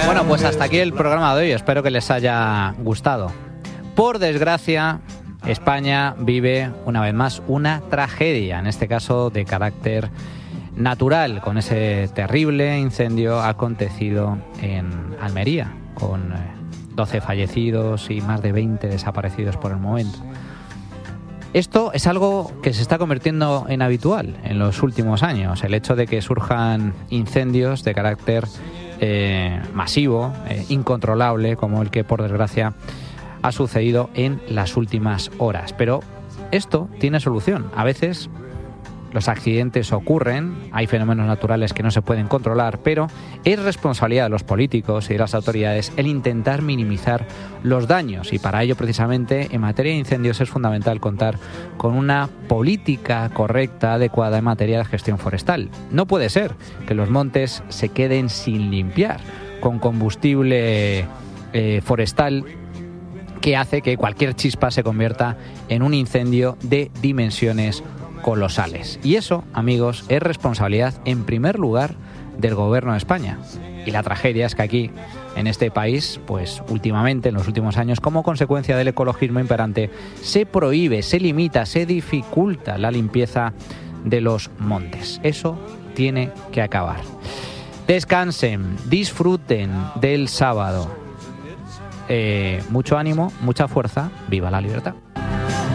Bueno, pues hasta aquí el programa de hoy. Espero que les haya gustado. Por desgracia, España vive una vez más una tragedia, en este caso de carácter natural, con ese terrible incendio acontecido en Almería, con 12 fallecidos y más de 20 desaparecidos por el momento. Esto es algo que se está convirtiendo en habitual en los últimos años, el hecho de que surjan incendios de carácter masivo, incontrolable, como el que por desgracia ha sucedido en las últimas horas. Pero esto tiene solución. A veces los accidentes ocurren, hay fenómenos naturales que no se pueden controlar, pero es responsabilidad de los políticos y de las autoridades el intentar minimizar los daños, y para ello precisamente en materia de incendios es fundamental contar con una política correcta, adecuada en materia de gestión forestal. No puede ser que los montes se queden sin limpiar con combustible forestal que hace que cualquier chispa se convierta en un incendio de dimensiones colosales. Y eso, amigos, es responsabilidad en primer lugar del gobierno de España. Y la tragedia es que aquí, en este país, pues últimamente, en los últimos años, como consecuencia del ecologismo imperante, se prohíbe, se limita, se dificulta la limpieza de los montes. Eso tiene que acabar. Descansen, disfruten del sábado. Mucho ánimo, mucha fuerza, viva la libertad.